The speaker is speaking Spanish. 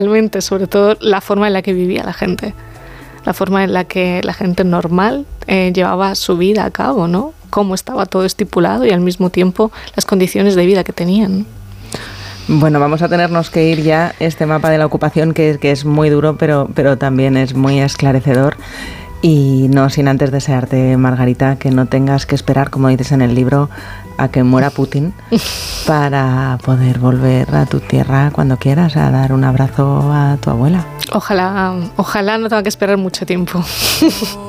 Realmente, sobre todo la forma en la que vivía la gente. La forma en la que la gente normal llevaba su vida a cabo, ¿no? Cómo estaba todo estipulado y al mismo tiempo las condiciones de vida que tenían. Bueno, vamos a tenernos que ir ya. Este mapa de la ocupación que es muy duro, pero también es muy esclarecedor. Y no sin antes desearte, Margarita, que no tengas que esperar, como dices en el libro, a que muera Putin para poder volver a tu tierra cuando quieras a dar un abrazo a tu abuela. Ojalá no tenga que esperar mucho tiempo.